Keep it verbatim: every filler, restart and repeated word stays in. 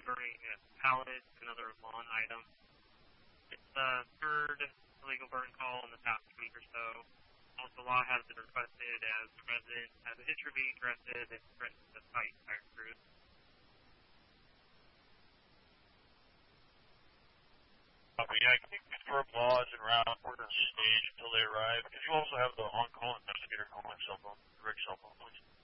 burning pallets and other lawn items. It's the third illegal burn call in the past week or so. Also, law has been requested as the resident has an issue being arrested and threatened to fight fire crews. Uh, yeah, can you confirm laws and route orders stage until they arrive? Could you also have the on-call investigator call my cell phone, direct cell phone, please?